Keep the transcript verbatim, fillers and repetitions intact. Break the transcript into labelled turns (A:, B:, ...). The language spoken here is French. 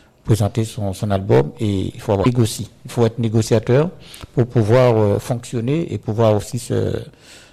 A: présenter son, son album, et il faut avoir négocié. Il faut être négociateur pour pouvoir euh, fonctionner et pouvoir aussi se,